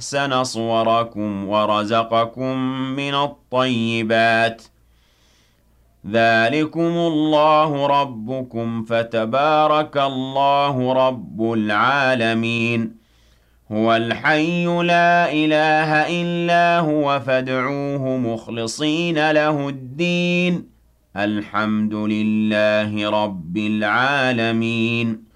أحسن صوركم ورزقكم من الطيبات ذلكم الله ربكم فتبارك الله رب العالمين هو الحي لا إله إلا هو فادعوه مخلصين له الدين الحمد لله رب العالمين